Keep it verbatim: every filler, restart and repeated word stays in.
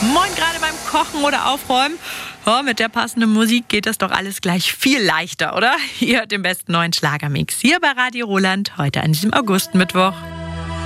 Moin, gerade beim Kochen oder Aufräumen. Oh, mit der passenden Musik geht das doch alles gleich viel leichter, oder? Ihr hört den besten neuen Schlagermix hier bei Radio Roland, heute an diesem Augustmittwoch.